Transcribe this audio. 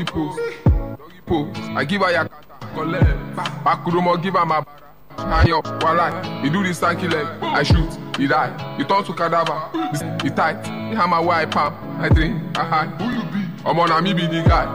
pose. I give her your collect. Bakurumo give her my high up, walai. He do this stanky leg. I shoot, he die. He turn to cadaver. He tight. He hammer where I palm. I think, who you be? I'm on me be the guy.